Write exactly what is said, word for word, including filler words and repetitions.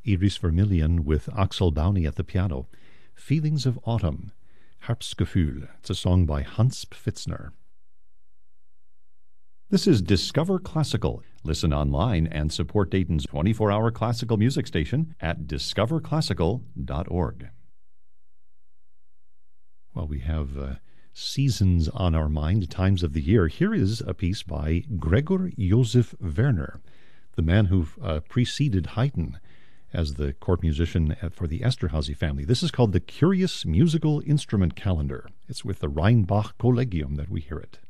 Iris Vermillion with Axel Bowney at the piano. Feelings of Autumn, Herbstgefühl. It's a song by Hans Pfitzner. This is Discover Classical. Listen online and support Dayton's twenty-four hour classical music station at discover classical dot org. Well, we have uh, seasons on our mind, times of the year. Here is a piece by Gregor Josef Werner, the man who uh, preceded Haydn as the court musician for the Esterhazy family. This is called the Curious Musical Instrument Calendar. It's with the Rheinbach Collegium that we hear it.